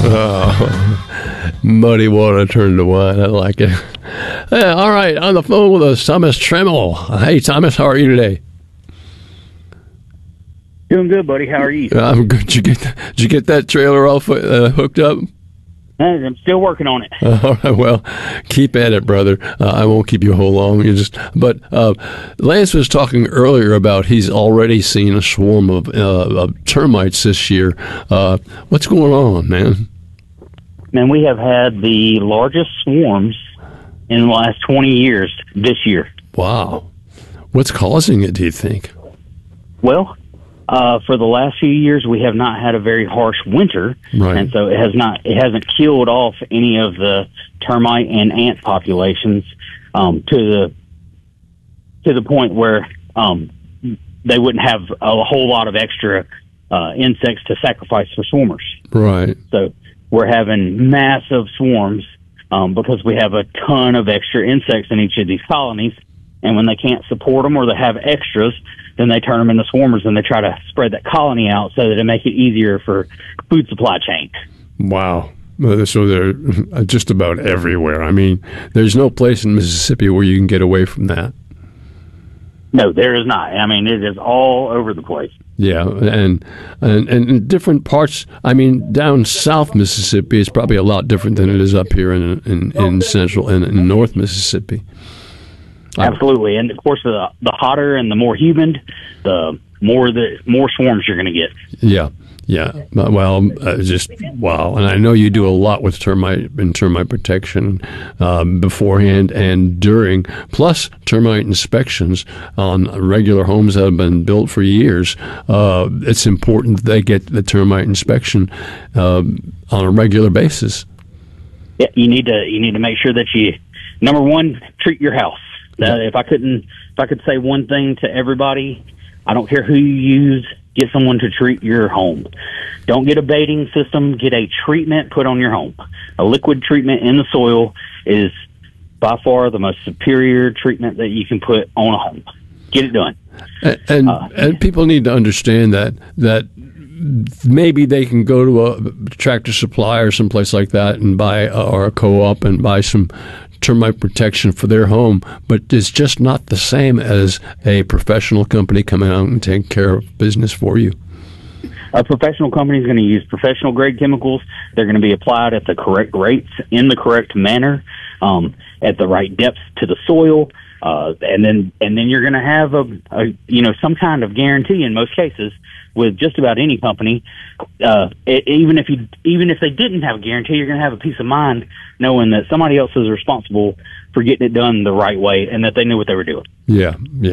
Muddy water turned to wine. I like it. All right, on the phone with us, Thomas Trammell. Hey, Thomas, how are you today? Doing good, buddy. How are you? I'm good. Did you get that trailer all hooked up? I'm still working on it. All right, well, keep at it, brother. I won't keep you whole long. But Lance was talking earlier about he's already seen a swarm of termites this year. What's going on, man? Man, we have had the largest swarms in the last 20 years this year. Wow. What's causing it, do you think? Well, for the last few years, we have not had a very harsh winter, right. And so it hasn't killed off any of the termite and ant populations to the point where they wouldn't have a whole lot of extra insects to sacrifice for swarmers. Right. So we're having massive swarms because we have a ton of extra insects in each of these colonies, and when they can't support them or they have extras, then they turn them into swarmers and they try to spread that colony out so that it make it easier for food supply chain. Wow. So they're just about everywhere. I mean, there's no place in Mississippi where you can get away from that. No, there is not. I mean, it is all over the place. Yeah, and in different parts. I mean, down South Mississippi is probably a lot different than it is up here in Central and in North Mississippi. Absolutely, and of course, the hotter and the more humid, the more swarms you're going to get. Yeah. Well, just wow, and I know you do a lot with termite protection beforehand and during, plus termite inspections on regular homes that have been built for years. It's important that they get the termite inspection on a regular basis. Yeah, you need to make sure that you, number one, treat your house. If I could say one thing to everybody, I don't care who you use, get someone to treat your home. Don't get a baiting system, get a treatment put on your home. A liquid treatment in the soil is by far the most superior treatment that you can put on a home. Get it done. And people need to understand that maybe they can go to a Tractor Supply or someplace like that and buy, or a co-op and buy some termite protection for their home, but it's just not the same as a professional company coming out and taking care of business for you. A professional company is going to use professional grade chemicals. They're going to be applied at the correct rates, in the correct manner, at the right depth to the soil, and then you're going to have a some kind of guarantee in most cases with just about any company. Even if they didn't have a guarantee, you're going to have a peace of mind knowing that somebody else is responsible for getting it done the right way and that they knew what they were doing. Yeah.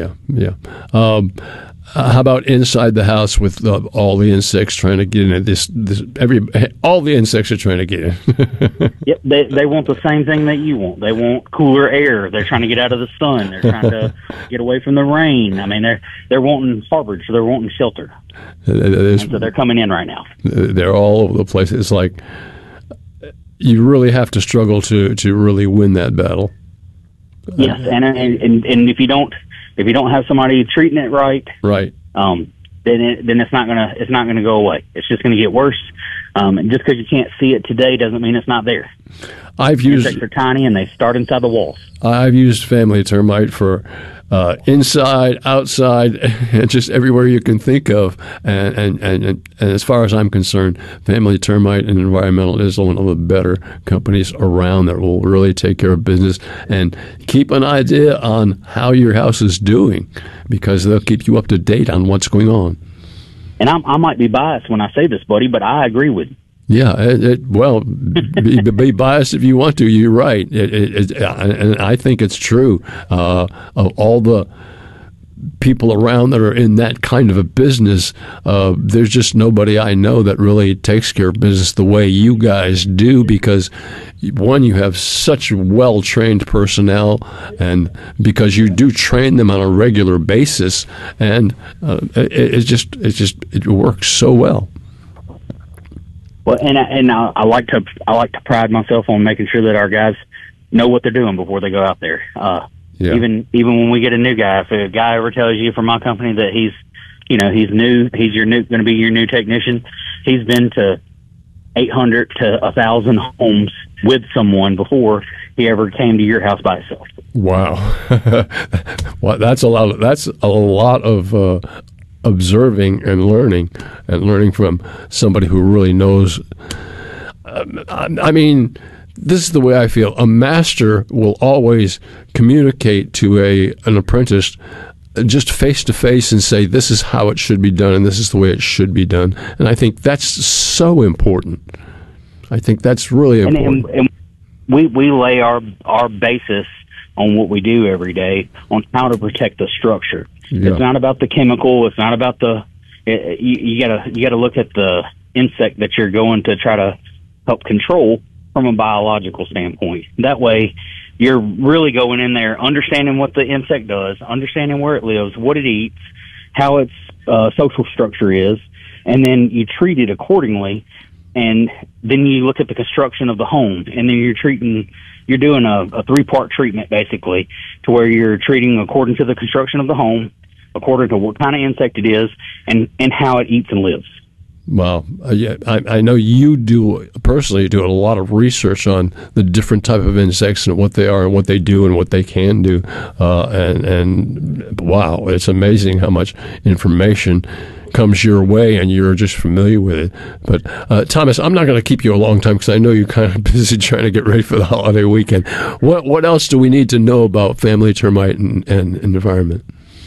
How about inside the house with all the insects trying to get in? All the insects are trying to get in. Yep, they want the same thing that you want. They want cooler air. They're trying to get out of the sun. They're trying to get away from the rain. I mean, they're wanting harborage. They're wanting shelter. And so they're coming in right now. They're all over the place. It's like you really have to struggle to really win that battle. Yes, and if you don't have somebody treating it right, then it's not gonna go away. It's just gonna get worse. And just because you can't see it today doesn't mean it's not there. Insects are tiny and they start inside the walls. I've used family termite for inside, outside, and just everywhere you can think of. And as far as I'm concerned, Family Termite and Environmental is one of the better companies around that will really take care of business and keep an idea on how your house is doing, because they'll keep you up to date on what's going on. And I might be biased when I say this, buddy, but I agree with you. Yeah, be biased if you want to. You're right, and I think it's true. Of all the people around that are in that kind of a business, there's just nobody I know that really takes care of business the way you guys do, because one, you have such well-trained personnel, and because you do train them on a regular basis, and it works so well. Well, and I like to pride myself on making sure that our guys know what they're doing before they go out there. Even when we get a new guy, if a guy ever tells you from my company that he's new, going to be your new technician, he's been to 800 to 1,000 homes with someone before he ever came to your house by himself. Wow. Well, that's a lot of observing and learning from somebody who really knows. I mean, this is the way I feel. A master will always communicate to an apprentice just face to face and say, this is how it should be done and this is the way it should be done. And I think that's so important. I think that's really important. And we lay our basis on what we do every day on how to protect the structure. Yeah. It's not about the chemical. It's not about you gotta look at the insect that you're going to try to help control from a biological standpoint. That way, you're really going in there, understanding what the insect does, understanding where it lives, what it eats, how its social structure is, and then you treat it accordingly. And then you look at the construction of the home, and then you're doing a 3-part treatment basically, to where you're treating according to the construction of the home, according to what kind of insect it is, and how it eats and lives. Wow. Yeah, I know you personally do a lot of research on the different type of insects and what they are and what they do and what they can do. And wow, it's amazing how much information comes your way and you're just familiar with it. But Thomas, I'm not going to keep you a long time because I know you're kind of busy trying to get ready for the holiday weekend. What else do we need to know about family termite and environment?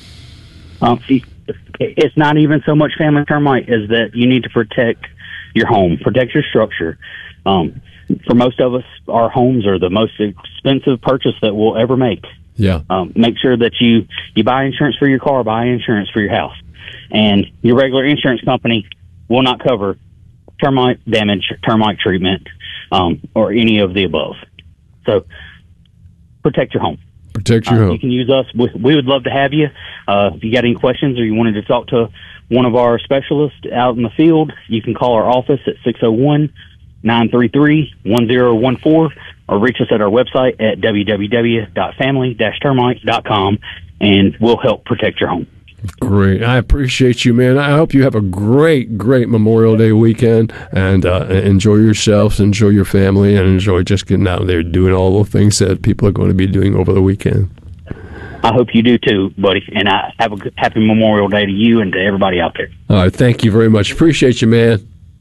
It's not even so much family termite as that you need to protect your home, protect your structure. For most of us, our homes are the most expensive purchase that we'll ever make. Yeah. Make sure that you buy insurance for your car, buy insurance for your house. And your regular insurance company will not cover termite damage, termite treatment, or any of the above. So protect your home. Protect your home. You can use us. We would love to have you. If you got any questions or you wanted to talk to one of our specialists out in the field, you can call our office at 601-933-1014 or reach us at our website at www.family-termite.com, and we'll help protect your home. Great. I appreciate you, man. I hope you have a great Memorial Day weekend and enjoy yourselves, enjoy your family, and enjoy just getting out there doing all the things that people are going to be doing over the weekend. I hope you do too, buddy. And I have a happy Memorial Day to you and to everybody out there. All right. Thank you very much. Appreciate you, man.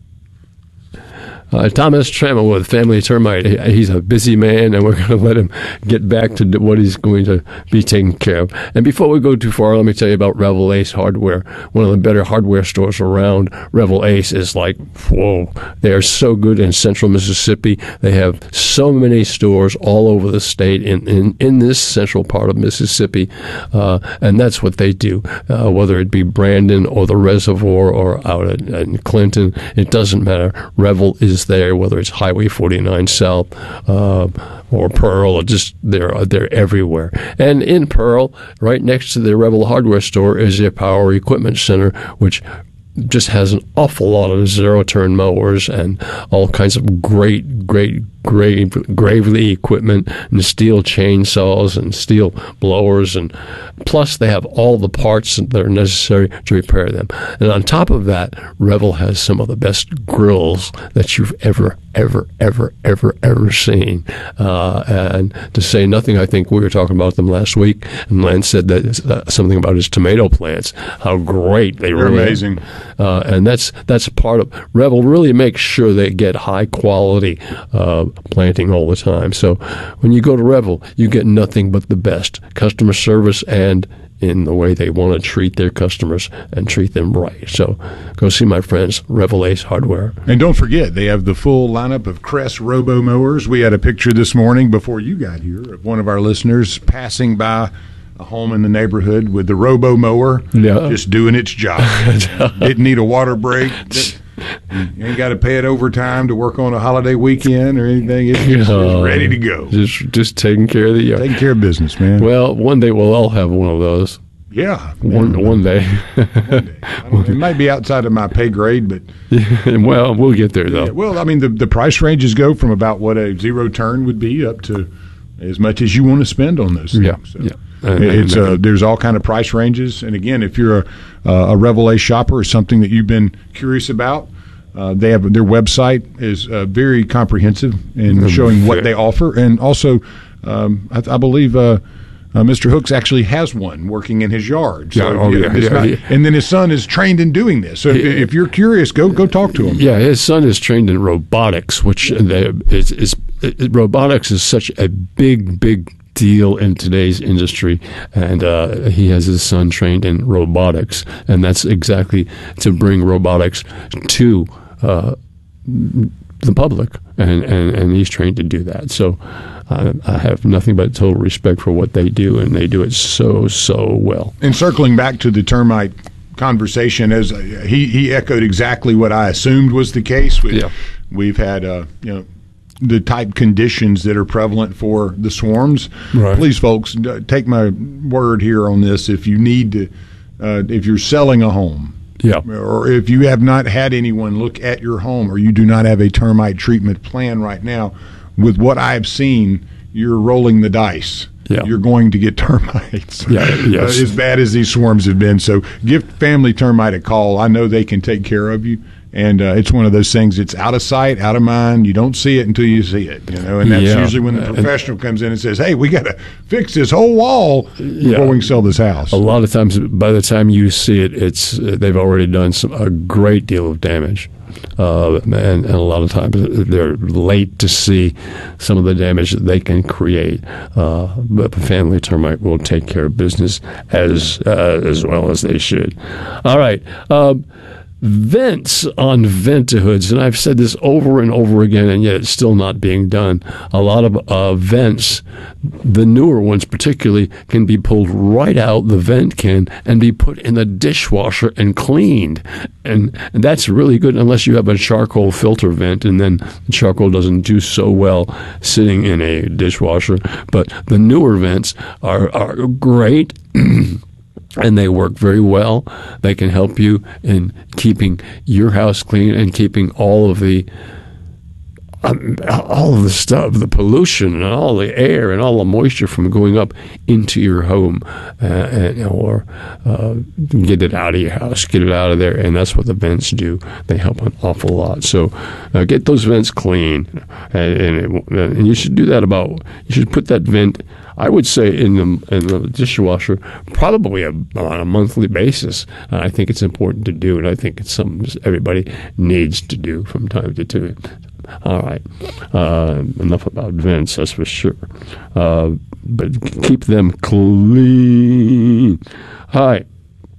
Thomas Trammell with Family Termite. He's a busy man, and we're going to let him get back to what he's going to be taking care of. And before we go too far, let me tell you about Revel Ace Hardware. One of the better hardware stores around. Revel Ace is like, whoa, they are so good in central Mississippi. They have so many stores all over the state in this central part of Mississippi, and that's what they do. Whether it be Brandon or the Reservoir or out in Clinton, it doesn't matter. Revel is there, whether it's Highway 49 South or Pearl, or just they're everywhere. And in Pearl, right next to the Revel Hardware store, is their Power Equipment Center, which just has an awful lot of zero-turn mowers and all kinds of great gravely equipment and steel chainsaws and steel blowers, and plus they have all the parts that are necessary to repair them. And on top of that, Revel has some of the best grills that you've ever seen. And to say nothing, I think we were talking about them last week, and Len said that something about his tomato plants, how great they They're really amazing. And that's part of Revel. Really makes sure they get high quality planting all the time. So when you go to Revel, you get nothing but the best customer service, and in the way they want to treat their customers and treat them right. So go see my friends, Revel Ace Hardware. And don't forget, they have the full lineup of Crest Robo Mowers. We had a picture this morning before you got here of one of our listeners passing by a home in the neighborhood with the Robo Mower, just doing its job. Didn't need a water break. You ain't got to pay it overtime to work on a holiday weekend or anything. It's just ready to go. Just taking care of the yard. Taking care of business, man. Well, one day we'll all have one of those. Yeah. One day. One day. It might be outside of my pay grade, but... well, we'll get there, though. Yeah, well, I mean, the price ranges go from about what a zero turn would be up to as much as you want to spend on those things. Yeah, so. yeah. There's all kind of price ranges, and again, if you're a Revel Ace shopper or something that you've been curious about, They have their website is very comprehensive in showing what they offer, and also I believe Mr. Hooks actually has one working in his yard. So, and then his son is trained in doing this. So if you're curious, go talk to him. Yeah, his son is trained in robotics, which robotics is such a big deal in today's industry, and he has his son trained in robotics, and that's exactly to bring robotics to the public, and he's trained to do that. So I have nothing but total respect for what they do, and they do it so well. And circling back to the termite conversation, as he echoed exactly what I assumed was the case. We've had the type conditions that are prevalent for the swarms. Right. Please, folks, take my word here on this. If you need to, if you're selling a home, or if you have not had anyone look at your home, or you do not have a termite treatment plan right now, with what I've seen, you're rolling the dice. Yeah. You're going to get termites as bad as these swarms have been. So give Family Termite a call. I know they can take care of you. And it's one of those things, it's out of sight, out of mind. You don't see it until you see it, and that's usually when the professional comes in and says, hey, we got to fix this whole wall before we can sell this house. A lot of times, by the time you see it, they've already done a great deal of damage. And a lot of times they're late to see some of the damage that they can create. But the Family Termite will take care of business as well as they should. All right. Vents on Ventahoods, and I've said this over and over again, and yet it's still not being done. A lot of vents, the newer ones particularly, can be pulled right out the vent can and be put in the dishwasher and cleaned. And that's really good unless you have a charcoal filter vent, and then the charcoal doesn't do so well sitting in a dishwasher. But the newer vents are great. And they work very well. They can help you in keeping your house clean and keeping all of the stuff, the pollution and all the air and all the moisture from going up into your home, or get it out of your house, get it out of there. And that's what the vents do. They help an awful lot. So get those vents clean, and you should do that you should put that vent, I would say, in the dishwasher probably on a monthly basis. I think it's important to do, and I think it's something everybody needs to do from time to time. All right. Enough about vents, that's for sure. But keep them clean. All right.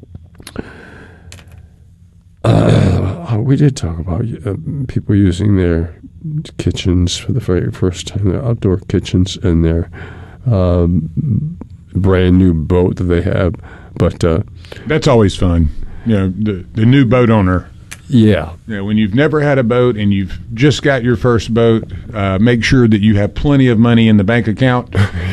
We did talk about people using their kitchens for the very first time, their outdoor kitchens, and their brand new boat that they have. But that's always fun. The new boat owner. Yeah. When you've never had a boat and you've just got your first boat, make sure that you have plenty of money in the bank account.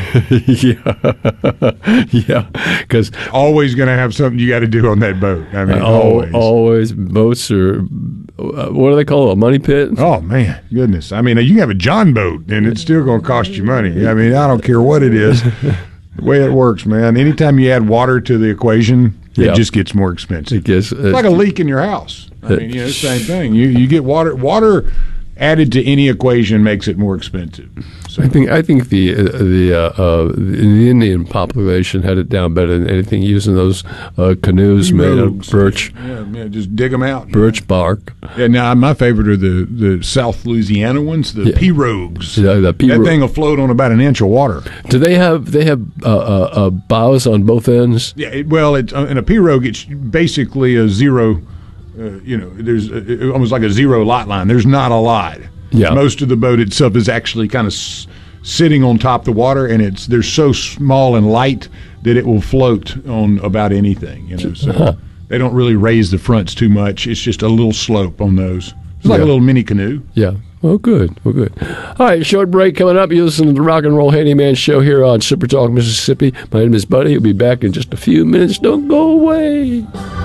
Yeah. Because always going to have something you got to do on that boat. I mean, always. Boats are, what do they call it, a money pit? Oh, man, goodness. I mean, you can have a John boat and it's still going to cost you money. I mean, I don't care what it is. The way it works, man. Anytime you add water to the equation, it just gets more expensive. It's like a leak in your house. I mean, same thing. You get water added to any equation makes it more expensive. So. I think the Indian population had it down better than anything, using those canoes made of birch. Yeah, just dig them out. Birch bark. Yeah. Now my favorite are the South Louisiana ones, the pirogues. Yeah, that thing will float on about an inch of water. Do they have bows on both ends? Yeah. In a pirogue, it's basically a zero. There's almost like a zero lot line. There's not a lot. Yeah. Most of the boat itself is actually kind of sitting on top of the water, and they're so small and light that it will float on about anything. So they don't really raise the fronts too much. It's just a little slope on those. It's like a little mini canoe. Yeah. Well, good. All right, short break coming up. You listen to the Rock and Roll Handyman Show here on Super Talk Mississippi. My name is Buddy. We'll be back in just a few minutes. Don't go away.